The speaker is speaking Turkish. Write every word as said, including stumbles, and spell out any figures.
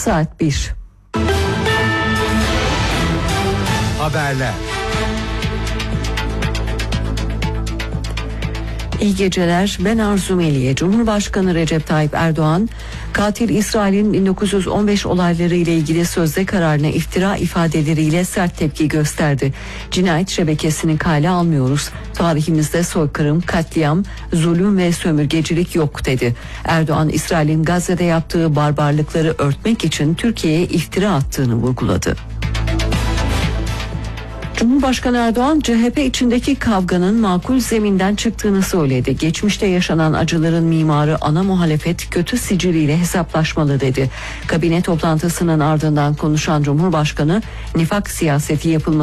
saat bir. Haberler. İyi geceler. Ben Arzu Meliye. Cumhurbaşkanı Recep Tayyip Erdoğan, katil İsrail'in bin dokuz yüz on beş olayları ile ilgili sözde kararına iftira ifadeleriyle sert tepki gösterdi. Cinayet şebekesini kale almıyoruz. Tarihimizde soykırım, katliam, zulüm ve sömürgecilik yok dedi. Erdoğan, İsrail'in Gazze'de yaptığı barbarlıkları örtmek için Türkiye'ye iftira attığını vurguladı. Cumhurbaşkanı Erdoğan, C H P içindeki kavganın makul zeminden çıktığını söyledi. Geçmişte yaşanan acıların mimarı ana muhalefet kötü siciliyle hesaplaşmalı dedi. Kabine toplantısının ardından konuşan Cumhurbaşkanı, nifak siyaseti yapılması